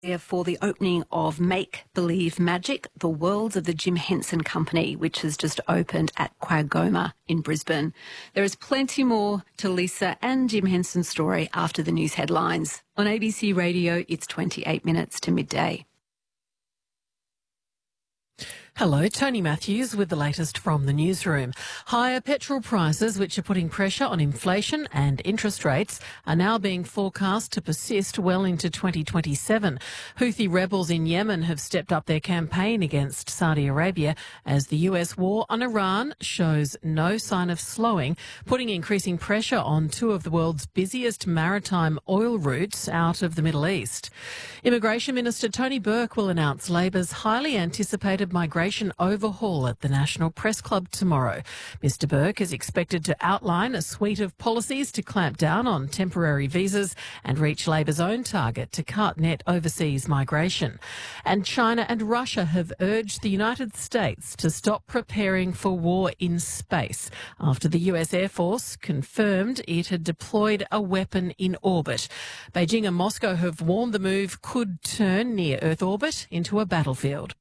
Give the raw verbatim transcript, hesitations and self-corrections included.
For the opening of Make Believe Magic, the Worlds of the Jim Henson Company, which has just opened at Quagoma in Brisbane. There is plenty more to Lisa and Jim Henson's story after the news headlines. On A B C Radio, it's twenty-eight minutes to midday. Hello, Tony Matthews with the latest from the newsroom. Higher petrol prices, which are putting pressure on inflation and interest rates, are now being forecast to persist well into twenty twenty-seven. Houthi rebels in Yemen have stepped up their campaign against Saudi Arabia as the U S war on Iran shows no sign of slowing, putting increasing pressure on two of the world's busiest maritime oil routes out of the Middle East. Immigration Minister Tony Burke will announce Labor's highly anticipated migration overhaul at the National Press Club tomorrow. Mister Burke is expected to outline a suite of policies to clamp down on temporary visas and reach Labor's own target to cut net overseas migration. And China and Russia have urged the United States to stop preparing for war in space after the U S Air Force confirmed it had deployed a weapon in orbit. Beijing and Moscow have warned the move could turn near Earth orbit into a battlefield.